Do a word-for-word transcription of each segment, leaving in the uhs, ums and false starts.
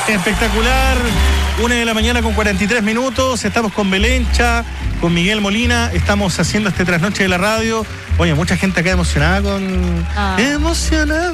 Espectacular, una de la mañana con cuarenta y tres minutos, estamos con Belencha, con Miguel Molina, estamos haciendo este trasnoche de la radio. Oye, mucha gente acá emocionada con... Ah. Emocionada.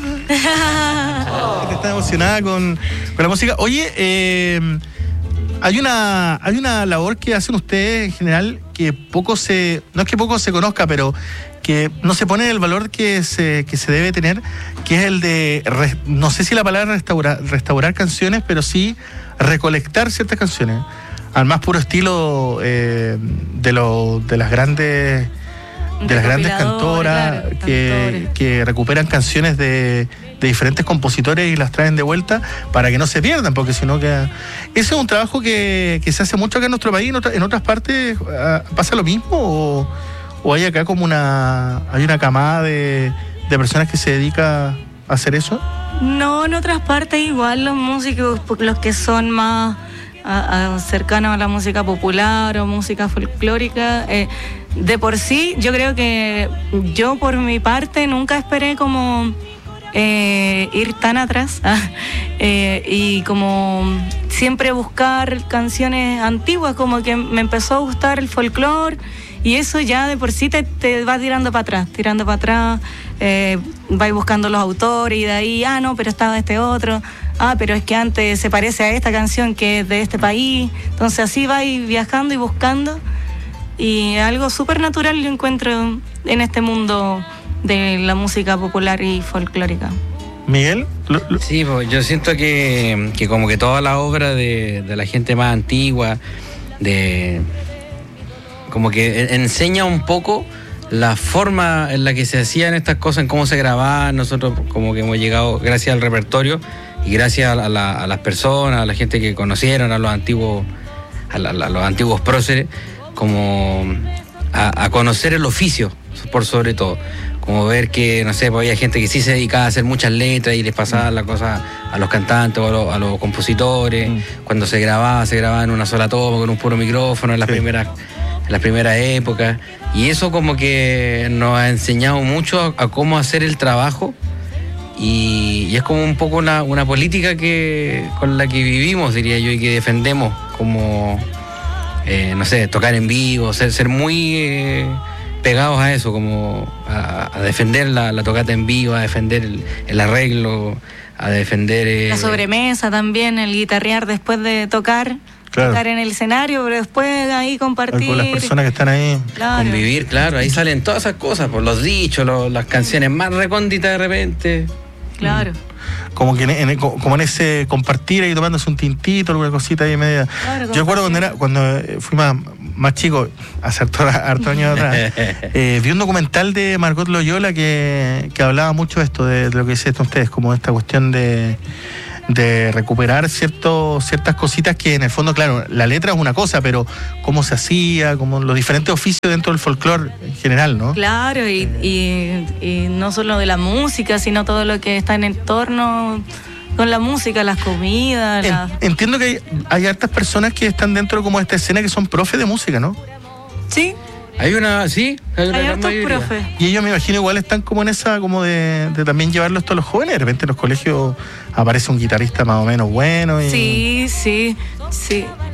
La gente está emocionada con, con la música. Oye, eh, hay una hay una labor que hacen ustedes en general que poco se... No es que poco se conozca, pero que no se pone el valor que se, que se debe tener, que es el de, re, no sé si la palabra restaurar, restaurar canciones, pero sí recolectar ciertas canciones, al más puro estilo eh, de, lo, de las grandes de las grandes cantoras, claro, que, que recuperan canciones de, de diferentes compositores y las traen de vuelta para que no se pierdan, porque si no queda... Ese es un trabajo que, que se hace mucho acá en nuestro país. En, otra, en otras partes pasa lo mismo, o... ¿O hay acá como una hay una camada de, de personas que se dedica a hacer eso? No, en otras partes igual los músicos, los que son más a, a, cercanos a la música popular o música folclórica, eh, de por sí yo creo que yo por mi parte nunca esperé como eh, ir tan atrás eh, y como siempre buscar canciones antiguas, como que me empezó a gustar el folclore. Y eso ya de por sí te, te va tirando para atrás, tirando para atrás, eh, vais buscando los autores y de ahí, ah, no, pero estaba este otro, ah, pero es que antes se parece a esta canción que es de este país. Entonces así vais viajando y buscando, y algo súper natural yo encuentro en este mundo de la música popular y folclórica. Miguel. Lo, lo... Sí, pues yo siento que, que como que toda la obra de, de la gente más antigua, de... como que enseña un poco la forma en la que se hacían estas cosas, en cómo se grababan. Nosotros como que hemos llegado gracias al repertorio y gracias a, la, a las personas, a la gente que conocieron, a los antiguos a, la, a los antiguos próceres, como a, a conocer el oficio, por sobre todo. Como ver que, no sé, pues había gente que sí se dedicaba a hacer muchas letras y les pasaba la cosa a los cantantes o a los, a los compositores. Mm. Cuando se grababa, se grababa en una sola toma, con un puro micrófono, en las sí. primeras... en las primeras épocas, y eso como que nos ha enseñado mucho a, a cómo hacer el trabajo, y, y es como un poco una, una política que con la que vivimos, diría yo, y que defendemos, como eh, no sé, tocar en vivo, ser, ser muy eh, pegados a eso, como a, a defender la, la tocata en vivo, a defender el, el arreglo, a defender eh, la sobremesa también, el guitarrear después de tocar. Claro. Estar en el escenario, pero después ahí compartir. Con las personas que están ahí. Claro. Convivir, claro. Ahí salen todas esas cosas, por los dichos, los, las canciones más recónditas de repente. Claro. Como que en, en, como en ese compartir ahí tomándose un tintito, alguna cosita ahí media. Claro, yo recuerdo cuando, era, cuando fui más, más chico, hace harto, harto años atrás, eh, vi un documental de Margot Loyola que, que hablaba mucho de esto, de, de lo que dicen ustedes, como esta cuestión de... de recuperar cierto, ciertas cositas que en el fondo, claro, la letra es una cosa, pero cómo se hacía, como los diferentes oficios dentro del folclore en general, ¿no? Claro, y, y, y no solo de la música, sino todo lo que está en el entorno con la música, las comidas. En, la... Entiendo que hay, hay hartas personas que están dentro como de esta escena que son profes de música, ¿no? Sí. Hay una, sí, hay una hay hartos profes. Y ellos me imagino igual están como en esa, como de, de también llevarlo esto a los jóvenes. De repente en los colegios aparece un guitarrista más o menos bueno. Y... Sí, sí, sí.